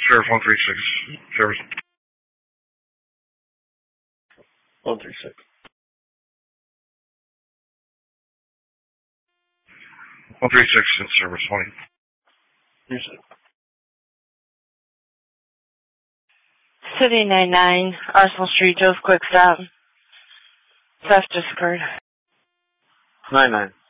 Sheriff 136. Service. 136. 136 in service 20. You're set. City 99, Arsenal Street, Joseph Quick Stop. Theft just occurred. 99.